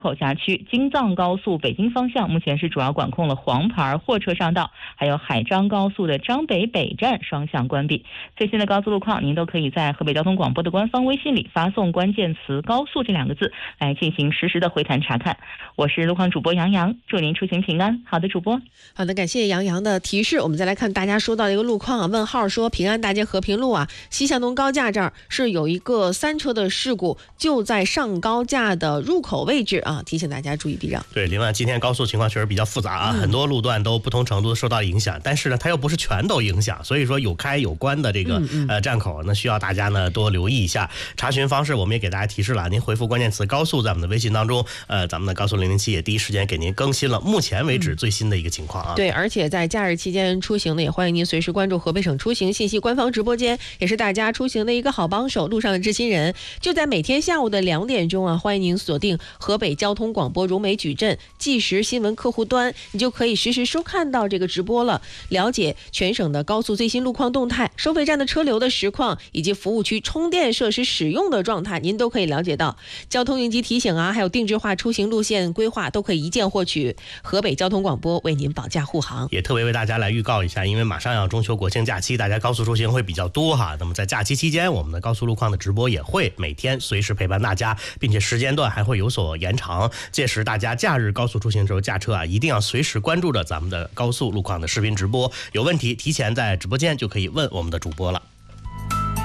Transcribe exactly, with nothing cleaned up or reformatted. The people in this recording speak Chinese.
口辖区京藏高速北京方向目前是主要管控了黄牌货车上道，还有海张高速的张北北站双向关闭。最新的高速路况您都可以在河北交通广播的官方微信里发送关键词高速这两个字来进行实时的回弹查看。我是路况主播杨洋，祝您出行平安。好的，主播。 好的，感谢杨洋的提示。我们再来看大家说到的一个路况啊，问号说平安大街和平路啊，西向东高架这儿是有一个三车的事故，就在上高架的入口位置啊，提醒大家注意避让。 对，另外今天高速情况确实比较复杂啊，嗯、很多路段都不同程度受到影响，但是呢，它又不是全都影响，所以说有开有关的这个、嗯嗯、呃站口呢，需要大家呢多留意一下。查询方式我们也给大家提示了，您回复关键词高速在我们的微信当中，呃，咱们的高速零零七也第一时间给您更新了目前为止最新的一个情况啊。 对，而且在假日期间出行呢，也欢迎您随时关注河北省出行信息官方直播间，也是大家出行的一个好帮手，路上的知心人。就在每天下午的两点钟啊，欢迎您锁定河北交通广播荣美矩阵即时新闻客户端，你就可以实时收看到这个直播了，了解全省的高速最新路况动态、收费站的车流的实况以及服务区充电设施使用的状态，您都可以了解到。交通应急提醒啊，还有定制化出行路线规划都可以一键获取。河北交通广播为您保驾护航。 也特别为大家来预告一下，因为马上要中秋国庆假期，大家高速出行会比较多哈。那么在假期期间，我们的高速路况的直播也会每天随时陪伴大家，并且时间段还会有所延长。届时大家假日高速出行的时候驾车啊，一定要随时关注着咱们的高速路况的视频直播，有问题提前在直播间就可以问我们的主播了。